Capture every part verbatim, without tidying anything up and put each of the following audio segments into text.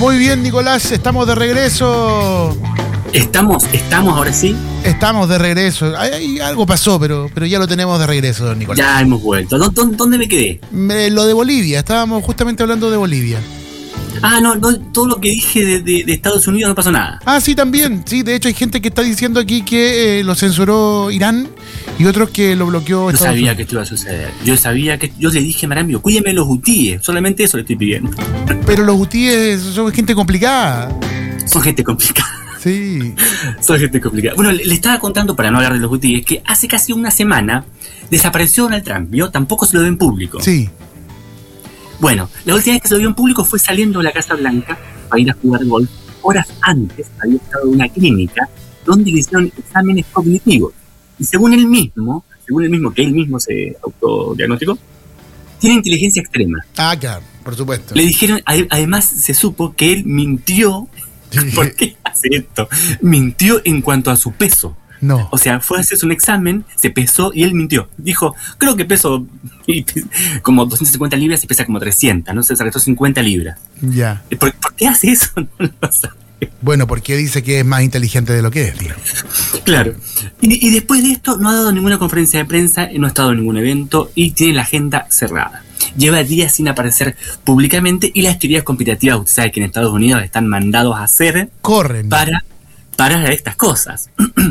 Muy bien, Nicolás, estamos de regreso. Estamos, estamos ahora sí. Estamos de regreso. Ay, algo pasó, pero, pero ya lo tenemos de regreso, don Nicolás. Ya hemos vuelto. ¿Dónde, dónde me quedé? Me, lo de Bolivia, estábamos justamente hablando de Bolivia. Ah, no, no, todo lo que dije de, de, de Estados Unidos no pasó nada. Ah, sí, también. Sí, de hecho hay gente que está diciendo aquí que eh, lo censuró Irán y otros que lo bloqueó Yo Estados sabía Unidos. que esto iba a suceder. Yo sabía que... Yo le dije a Marambio, cuídeme los hutíes. Solamente eso le estoy pidiendo. Pero los hutíes son gente complicada. Son gente complicada. Sí. Son gente complicada. Bueno, le, le estaba contando, para no hablar de los hutíes, que hace casi una semana desapareció Donald Trump, ¿vio? Tampoco se lo dio en público. Sí. Bueno, la última vez que se lo vio en público fue saliendo de la Casa Blanca para ir a jugar golf. Horas antes había estado en una clínica donde le hicieron exámenes cognitivos. Y según él mismo, según él mismo, que él mismo se autodiagnosticó, tiene inteligencia extrema. Ah, claro, por supuesto. Le dijeron, además se supo que él mintió. ¿Por qué hace esto? Mintió en cuanto a su peso. No. O sea, fue a hacerse un examen, se pesó y él mintió. Dijo, creo que peso como doscientas cincuenta libras y pesa como trescientas, ¿no? Se restó cincuenta libras. Ya. ¿Por, ¿Por qué hace eso? No lo sabe. Bueno, porque dice que es más inteligente de lo que es, tío. Claro. Y, y después de esto no ha dado ninguna conferencia de prensa, no ha estado en ningún evento y tiene la agenda cerrada. Lleva días sin aparecer públicamente y las teorías conspirativas, usted sabe que en Estados Unidos están mandados a hacer... Corren. Para, para estas cosas.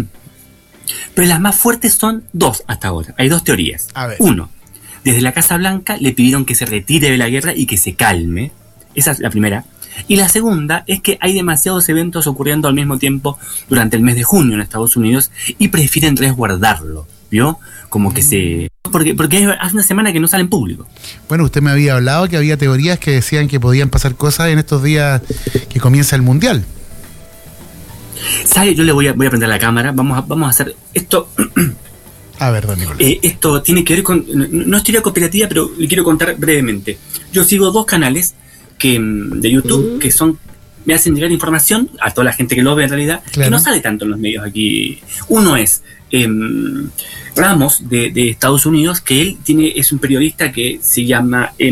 Pero las más fuertes son dos hasta ahora. Hay dos teorías. A ver. Uno, desde la Casa Blanca le pidieron que se retire de la guerra y que se calme. Esa es la primera. Y la segunda es que hay demasiados eventos ocurriendo al mismo tiempo durante el mes de junio en Estados Unidos y prefieren resguardarlo, ¿vio? Como que se... Porque, porque hace una semana que no sale en público. Bueno, usted me había hablado que había teorías que decían que podían pasar cosas en estos días que comienza el Mundial. ¿Sabe? Yo le voy a, voy a prender la cámara. Vamos a, vamos a hacer esto... A ver, don Nicolás. Eh, esto tiene que ver con... No, no es teoría cooperativa, pero le quiero contar brevemente. Yo sigo dos canales que de YouTube, que son, me hacen llegar información a toda la gente que lo ve en realidad, claro, que no sale tanto en los medios aquí. Uno es eh, Ramos de, de Estados Unidos, que él tiene es un periodista que se llama eh,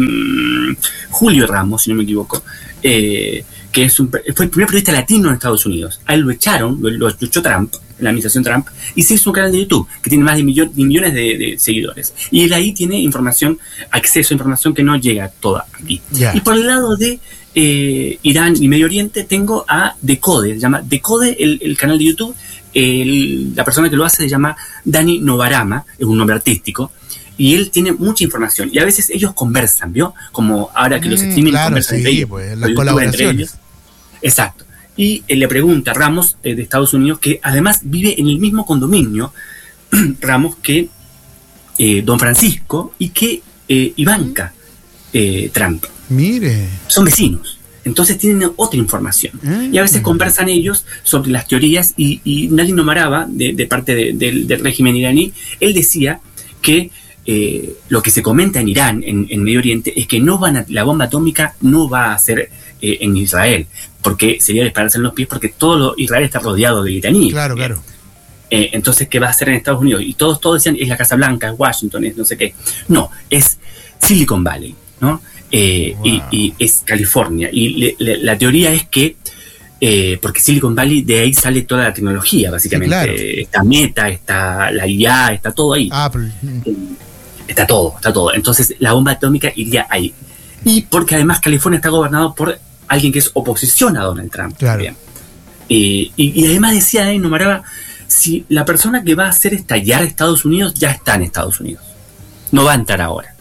Julio Ramos, si no me equivoco, eh, que es un, fue el primer periodista latino en Estados Unidos. A él lo echaron, lo, lo echó Trump, en la administración Trump, y se hizo un canal de YouTube que tiene más de, millon, de millones de, de seguidores. Y él ahí tiene información, acceso a información que no llega toda aquí. Yeah. Y por el lado de eh, Irán y Medio Oriente tengo a Decode, se llama Decode el, el canal de YouTube. El, la persona que lo hace se llama Dani Novarama, es un nombre artístico, y él tiene mucha información. Y a veces ellos conversan, ¿vio? Como ahora que los mm, streaming claro, conversan sí, entre ellos. Pues, las colaboraciones. Exacto. Y eh, le pregunta a Ramos eh, de Estados Unidos, que además vive en el mismo condominio, Ramos, que eh, Don Francisco y que eh, Ivanka eh, Trump. Mire. Son vecinos. Entonces tienen otra información. Mm. Y a veces conversan ellos sobre las teorías y, y Nadine Nomaraba, de, de parte de, de, del régimen iraní, él decía que eh, lo que se comenta en Irán, en, en Medio Oriente, es que no van a, la bomba atómica no va a ser eh, en Israel, porque sería dispararse en los pies, porque todo lo, Israel está rodeado de iraníes. Claro, claro. Eh, entonces, ¿qué va a hacer en Estados Unidos? Y todos, todos decían, es la Casa Blanca, es Washington, es no sé qué. No, es Silicon Valley, ¿no? Eh, wow. y, y es California. Y le, le, la teoría es que, eh, porque Silicon Valley, de ahí sale toda la tecnología, básicamente. Sí, claro. Está Meta, está la I A, está todo ahí. Apple. Eh, está todo, está todo. Entonces, la bomba atómica iría ahí. Y porque además California está gobernado por alguien que es oposición a Donald Trump. Claro. Eh, y, y además decía, eh, Nomaraba, si la persona que va a hacer estallar a Estados Unidos ya está en Estados Unidos. No va a entrar ahora.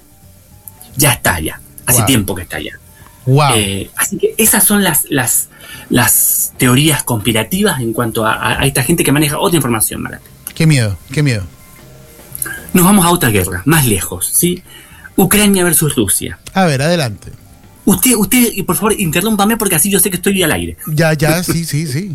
Ya está allá. Hace wow. tiempo que está allá. Wow. Eh, así que esas son las, las, las teorías conspirativas en cuanto a, a, a esta gente que maneja otra información, Marat. Qué miedo, qué miedo. Nos vamos a otra guerra, más lejos, ¿sí? Ucrania versus Rusia. A ver, adelante. Usted, usted, por favor, interrúmpame porque así yo sé que estoy al aire. Ya, ya, sí, sí, sí.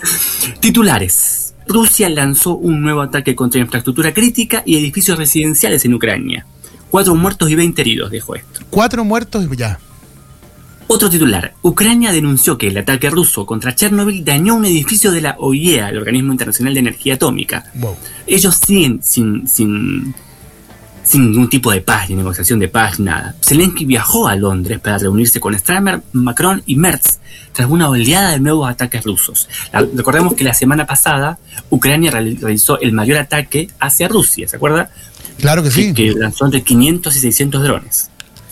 Titulares. Rusia lanzó un nuevo ataque contra infraestructura crítica y edificios residenciales en Ucrania. Cuatro muertos y veinte heridos dejó esto. Cuatro muertos y ya. Otro titular. Ucrania denunció que el ataque ruso contra Chernobyl dañó un edificio de la O I E A, el Organismo Internacional de Energía Atómica. Wow. Ellos siguen sin, sin, sin ningún tipo de paz, ni negociación de paz, nada. Zelensky viajó a Londres para reunirse con Starmer, Macron y Merz tras una oleada de nuevos ataques rusos. La, recordemos que la semana pasada Ucrania realizó el mayor ataque hacia Rusia, ¿se acuerda? Claro que sí. Que, que lanzó entre quinientos y seiscientos drones.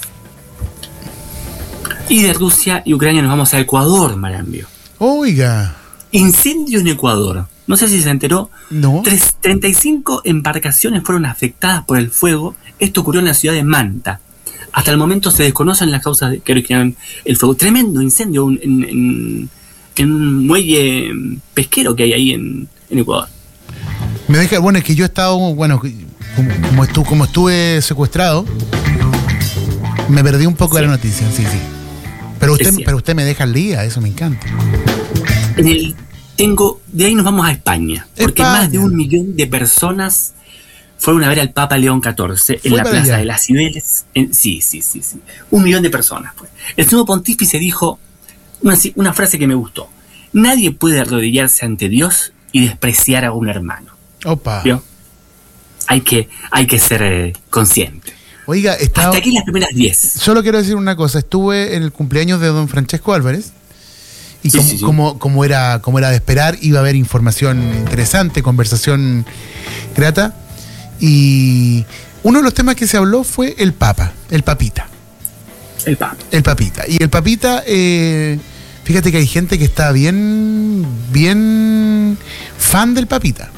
Y de Rusia y Ucrania nos vamos a Ecuador, Marambio. Oiga. Incendio en Ecuador. No sé si se enteró. No. treinta y cinco embarcaciones fueron afectadas por el fuego. Esto ocurrió en la ciudad de Manta. Hasta el momento se desconocen las causas que originaron el fuego. Tremendo incendio en, en, en un muelle pesquero que hay ahí en, en Ecuador. Me deja, bueno, es que yo he estado, bueno, como, como, estuve, como estuve secuestrado, me perdí un poco sí. de la noticia, sí, sí. Pero usted, pero usted me deja al día, eso me encanta. En el, tengo, de ahí nos vamos a España, porque España. Más de un millón de personas fueron a ver al Papa León catorce en la Plaza allá. de las Cibeles. En, sí, sí, sí, sí. Un millón de personas. Pues. El nuevo pontífice dijo una, una frase que me gustó. Nadie puede arrodillarse ante Dios y despreciar a un hermano. Opa. ¿Vio? Hay que, hay que ser eh, consciente. Oiga, estaba... Hasta aquí las primeras diez. Solo quiero decir una cosa. Estuve en el cumpleaños de don Francesco Álvarez. Y sí, como, sí, sí. Como, como, era, como era de esperar, iba a haber información interesante, conversación grata. Y uno de los temas que se habló fue el Papa, el Papita. El Papa. El Papita. Y el Papita, eh, fíjate que hay gente que está bien, bien fan del Papita.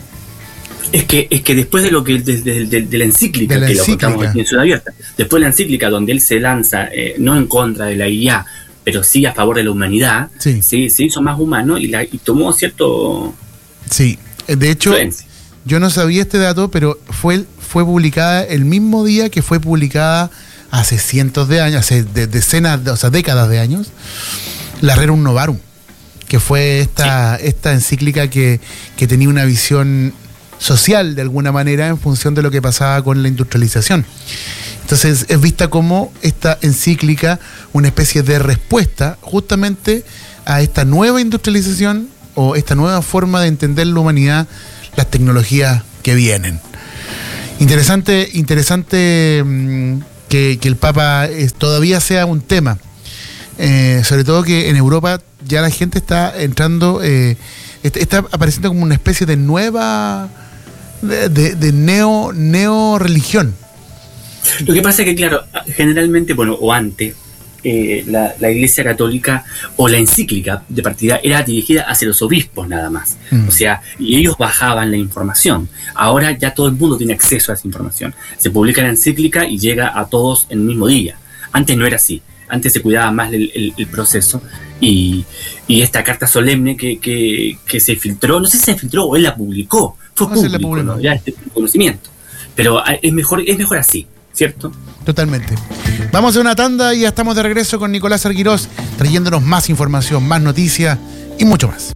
Es que, es que después de lo que de, de, de, de la encíclica, de la que encíclica. lo contamos aquí en Ciudad Abierta, después de la encíclica donde él se lanza, eh, no en contra de la I A, pero sí a favor de la humanidad, sí. Sí, se hizo más humano y, la, y tomó cierto... Sí, de hecho, influencia. Yo no sabía este dato, pero fue, fue publicada el mismo día que fue publicada hace cientos de años, hace de, decenas, o sea, décadas de años, la Rerum Novarum, que fue esta, sí. esta encíclica que, que tenía una visión social de alguna manera en función de lo que pasaba con la industrialización. Entonces es vista como esta encíclica una especie de respuesta justamente a esta nueva industrialización o esta nueva forma de entender la humanidad, las tecnologías que vienen. Interesante, interesante mmm, que, que el Papa es, todavía sea un tema, eh, sobre todo que en Europa ya la gente está entrando, eh, está apareciendo como una especie de nueva de, de, de neo neo religión. Lo que pasa es que, claro, generalmente, bueno, o antes, eh, la, la Iglesia Católica o la encíclica de partida era dirigida hacia los obispos nada más. Mm. O sea, y ellos bajaban la información. Ahora ya todo el mundo tiene acceso a esa información. Se publica la encíclica y llega a todos en el mismo día. Antes no era así. Antes se cuidaba más el, el, el proceso. Y, y esta carta solemne que, que, que se filtró, no sé si se filtró o él la publicó. Fue no público, ¿no? Ya este conocimiento. Pero es mejor, es mejor así. ¿Cierto? Totalmente. Vamos a hacer una tanda y ya estamos de regreso con Nicolás Arguirós, trayéndonos más información, más noticias y mucho más.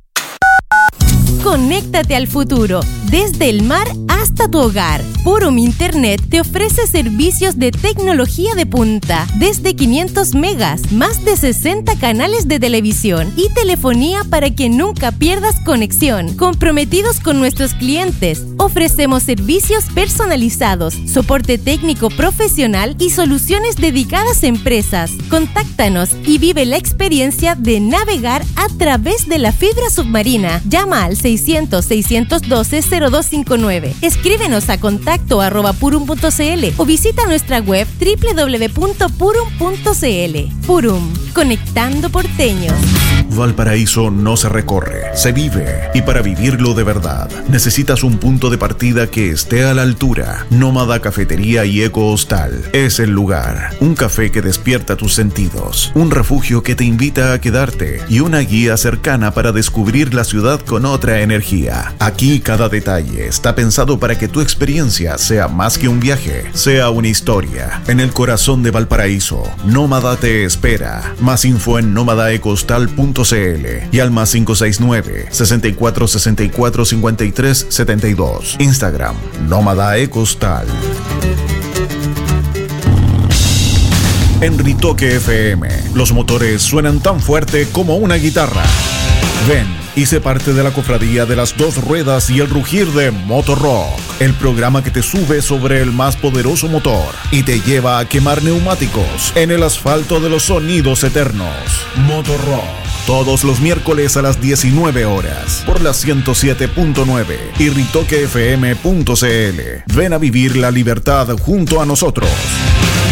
Conéctate al futuro, desde el mar hasta tu hogar. Purum Internet te ofrece servicios de tecnología de punta, desde quinientos megas, más de sesenta canales de televisión y telefonía para que nunca pierdas conexión. Comprometidos con nuestros clientes, ofrecemos servicios personalizados, soporte técnico profesional y soluciones dedicadas a empresas. Contáctanos y vive la experiencia de navegar a través de la fibra submarina. Llama al seiscientos, seiscientos doce, cero dos cinco nueve. Escríbenos a contacto arroba purum punto cl o visita nuestra web doble u doble u doble u punto purum punto cl. Purum, conectando porteños. Valparaíso no se recorre, se vive. Y para vivirlo de verdad, necesitas un punto de partida que esté a la altura. Nómada Cafetería y Eco Hostal es el lugar. Un café que despierta tus sentidos, un refugio que te invita a quedarte y una guía cercana para descubrir la ciudad con otra energía. Aquí cada detalle está pensado para que tu experiencia sea más que un viaje, sea una historia. En el corazón de Valparaíso, Nómada te espera. Más info en nómada ecostal punto cl y al más cinco seis nueve, sesenta y cuatro, sesenta y cuatro, cincuenta y tres, setenta y dos. Instagram, Nómada Ecostal. En Ritoque F M, los motores suenan tan fuerte como una guitarra. Ven y sé parte de la cofradía de las dos ruedas y el rugir de Motorrock, el programa que te sube sobre el más poderoso motor y te lleva a quemar neumáticos en el asfalto de los sonidos eternos. Motorrock, todos los miércoles a las diecinueve horas, por la ciento siete punto nueve y ritoque f m punto c l. Ven a vivir la libertad junto a nosotros.